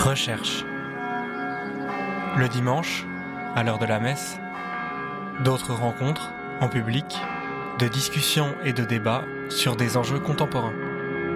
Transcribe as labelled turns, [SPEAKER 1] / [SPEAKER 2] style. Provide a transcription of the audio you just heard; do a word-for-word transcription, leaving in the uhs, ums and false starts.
[SPEAKER 1] Recherche. Le dimanche, à l'heure de la messe, d'autres rencontres, en public, de discussions et de débats sur des enjeux contemporains.